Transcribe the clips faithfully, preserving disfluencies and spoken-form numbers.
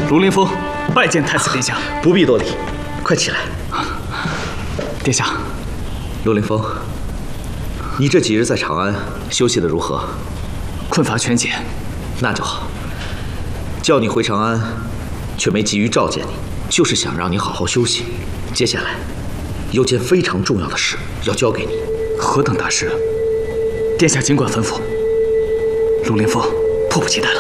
卢凌风拜见太子殿下。 不必多礼，快起来。 殿下， 陆凌风，你这几日在长安休息的如何？ 困乏全解。 那就好。叫你回长安，却没急于召见你，就是想让你好好休息。接下来有件非常重要的事要交给你。 何等大事？殿下尽管吩咐。陆凌风迫不及待了。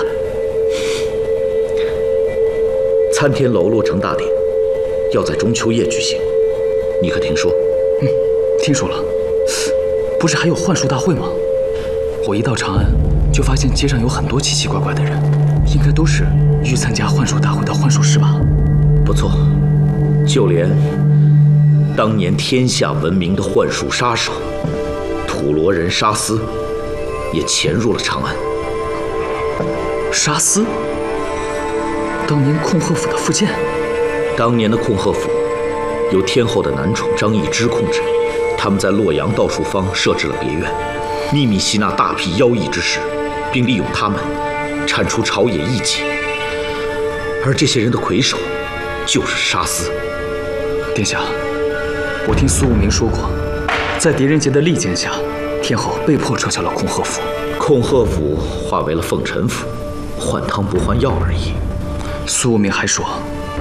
参天楼落成大典要在中秋夜举行，你可听说？ 嗯，听说了。不是还有幻术大会吗？我一到长安，就发现街上有很多奇奇怪怪的人，应该都是欲参加幻术大会的幻术师吧？ 不错，就连当年天下闻名的幻术杀手土罗人沙斯，也潜入了长安。 沙斯？当年控鹤府的副剑？ 当年的控鹤府由天后的男宠张易之控制，他们在洛阳道术坊设置了别院，秘密吸纳大批妖异之士，并利用他们铲除朝野异己。而这些人的魁首就是沙斯。 殿下，我听苏无名说过，在狄仁杰的利剑下，天后被迫撤销了控鹤府。 控鹤府化为了凤尘府，换汤不换药而已。 苏无名还说，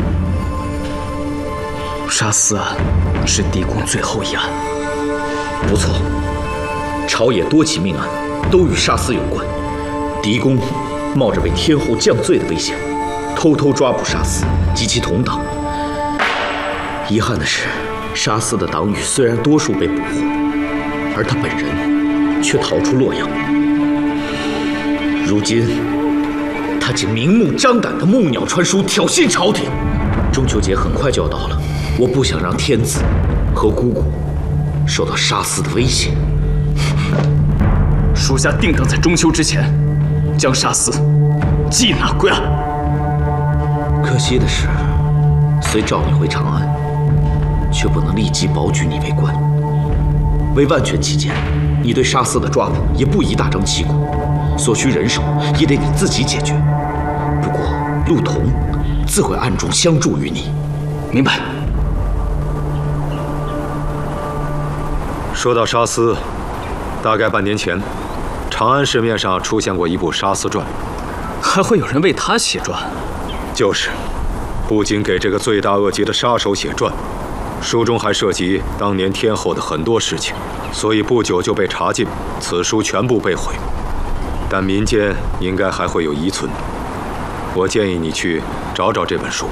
沙斯案是狄公最后一案。 不错，朝野多起命案都与沙斯有关。狄公冒着被天后降罪的危险，偷偷抓捕沙斯及其同党。遗憾的是，沙斯的党羽虽然多数被捕获，而他本人却逃出洛阳。如今，他竟明目张胆地木鸟传书，挑衅朝廷。中秋节很快就要到了，我不想让天子和姑姑受到沙斯的威胁。 属下定当在中秋之前将沙斯缉拿归案。 可惜的是，虽召你回长安，却不能立即保举你为官。为万全起见，你对沙斯的抓捕也不宜大张旗鼓，所需人手也得你自己解决。不过陆童自会暗中相助于你。 明白。 说到沙斯，大概半年前，长安市面上出现过一部《沙斯传》， 还会有人为他写传？ 就是，不仅给这个罪大恶极的杀手写传，书中还涉及当年天后的很多事情，所以不久就被查禁，此书全部被毁。但民间应该还会有遗存，我建议你去找找这本书。